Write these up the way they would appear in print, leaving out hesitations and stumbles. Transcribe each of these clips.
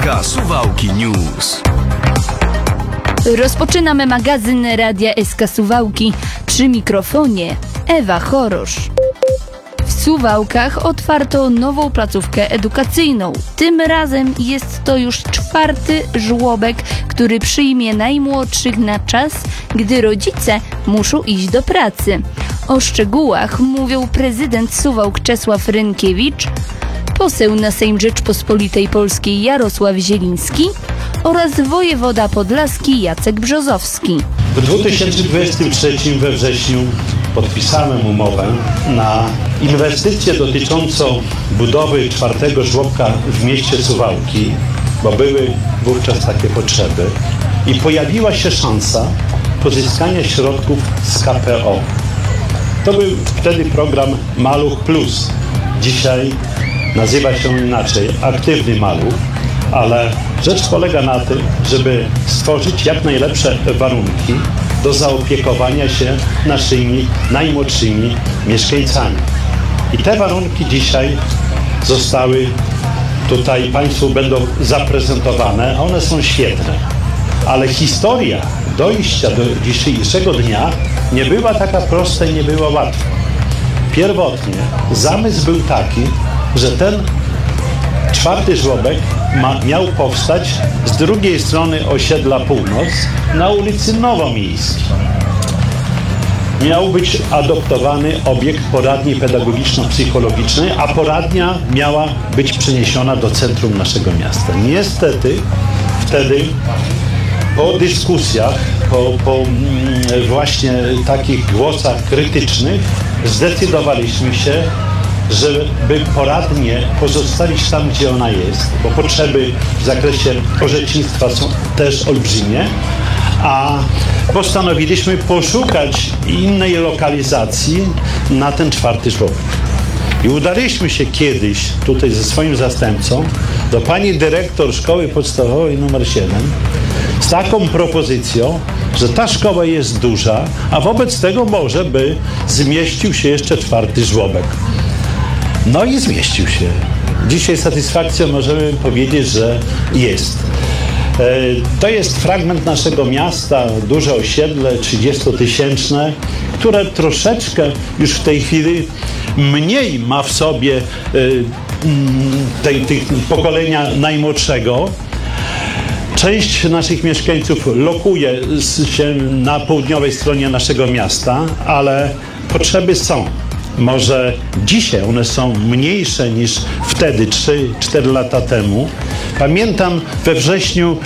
SK Suwałki News. Rozpoczynamy magazyn Radia SK Suwałki. Przy mikrofonie Ewa Chorosz. W Suwałkach otwarto nową placówkę edukacyjną. Tym razem jest to już 4. żłobek, który przyjmie najmłodszych na czas, gdy rodzice muszą iść do pracy. O szczegółach mówią prezydent Suwałk Czesław Rynkiewicz, poseł na Sejm Rzeczpospolitej Polskiej Jarosław Zieliński oraz wojewoda podlaski Jacek Brzozowski. W 2023 we wrześniu podpisałem umowę na inwestycję dotyczącą budowy 4. żłobka w mieście Suwałki, bo były wówczas takie potrzeby i pojawiła się szansa pozyskania środków z KPO. To był wtedy program Maluch Plus. Dzisiaj nazywa się inaczej Aktywny Maluch, ale rzecz polega na tym, żeby stworzyć jak najlepsze warunki do zaopiekowania się naszymi najmłodszymi mieszkańcami. I te warunki dzisiaj zostały tutaj Państwu będą zaprezentowane. One są świetne, ale historia dojścia do dzisiejszego dnia nie była taka prosta i nie była łatwa. Pierwotnie zamysł był taki, że ten 4. żłobek miał powstać z drugiej strony osiedla Północ na ulicy Nowomiejskiej. Miał być adoptowany obiekt poradni pedagogiczno-psychologicznej, a poradnia miała być przeniesiona do centrum naszego miasta. Niestety wtedy po dyskusjach, po właśnie takich głosach krytycznych zdecydowaliśmy się, żeby poradnię pozostawić tam, gdzie ona jest, bo potrzeby w zakresie orzecznictwa są też olbrzymie, a postanowiliśmy poszukać innej lokalizacji na ten 4. żłobek. I udaliśmy się kiedyś tutaj ze swoim zastępcą do pani dyrektor szkoły podstawowej nr 7 z taką propozycją, że ta szkoła jest duża, a wobec tego może by zmieścił się jeszcze 4. żłobek. No i zmieścił się. Dzisiaj z satysfakcją możemy powiedzieć, że jest. To jest fragment naszego miasta, duże osiedle, 30-tysięczne, które troszeczkę już w tej chwili mniej ma w sobie pokolenia najmłodszego. Część naszych mieszkańców lokuje się na południowej stronie naszego miasta, ale potrzeby są. Może dzisiaj one są mniejsze niż wtedy, 3-4 lata temu. Pamiętam we wrześniu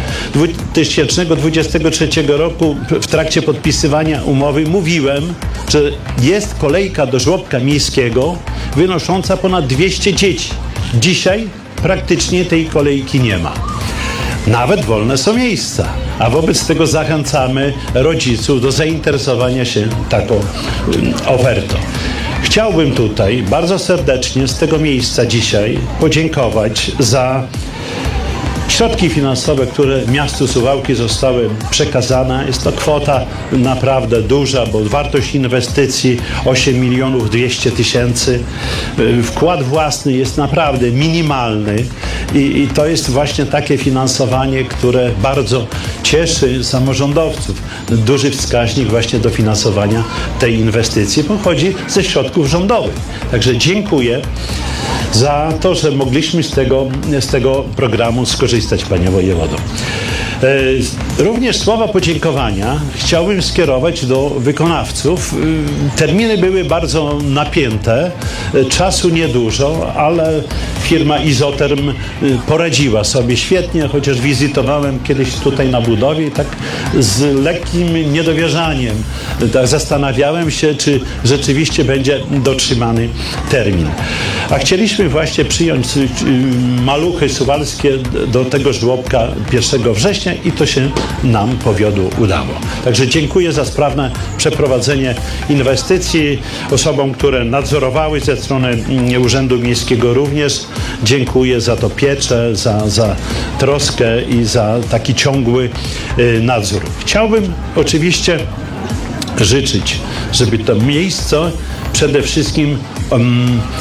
2023 roku w trakcie podpisywania umowy mówiłem, że jest kolejka do żłobka miejskiego wynosząca ponad 200 dzieci. Dzisiaj praktycznie tej kolejki nie ma. Nawet wolne są miejsca, a wobec tego zachęcamy rodziców do zainteresowania się taką ofertą. Chciałbym tutaj bardzo serdecznie z tego miejsca dzisiaj podziękować za środki finansowe, które miastu Suwałki zostały przekazane. Jest to kwota naprawdę duża, bo wartość inwestycji 8 200 000. Wkład własny jest naprawdę minimalny i to jest właśnie takie finansowanie, które bardzo cieszy samorządowców. Duży wskaźnik właśnie dofinansowania tej inwestycji pochodzi ze środków rządowych. Także dziękuję za to, że mogliśmy z tego programu skorzystać, panie wojewodo. Również słowa podziękowania chciałbym skierować do wykonawców. Terminy były bardzo napięte, czasu niedużo, ale firma Izoterm poradziła sobie świetnie, chociaż wizytowałem kiedyś tutaj na budowie i tak z lekkim niedowierzaniem zastanawiałem się, czy rzeczywiście będzie dotrzymany termin. A chcieliśmy właśnie przyjąć maluchy suwalskie do tego żłobka 1 września i to się nam udało. Także dziękuję za sprawne przeprowadzenie inwestycji. Osobom, które nadzorowały ze strony Urzędu Miejskiego również dziękuję za to pieczę, za troskę i za taki ciągły nadzór. Chciałbym oczywiście życzyć, żeby to miejsce przede wszystkim